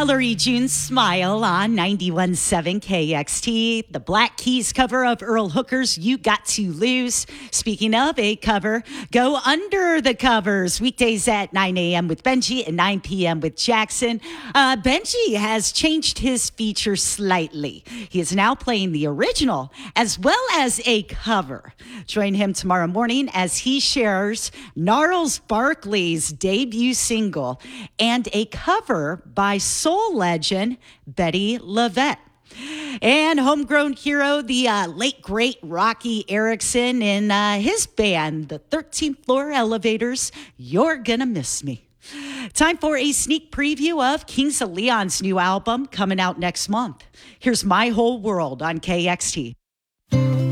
Hillary June Smile on 91.7 KXT. The Black Keys cover of Earl Hooker's You Got to Lose. Speaking of a cover, go under the covers. Weekdays at 9 a.m. with Benji and 9 p.m. with Jackson. Benji has changed his feature slightly. He is now playing the original as well as a cover. Join him tomorrow morning as he shares Gnarls Barkley's debut single and a cover by soul legend Betty LaVette. And homegrown hero, the late, great Rocky Erickson and his band, the 13th Floor Elevators, You're Gonna Miss Me. Time for a sneak preview of Kings of Leon's new album coming out next month. Here's My Whole World on KXT.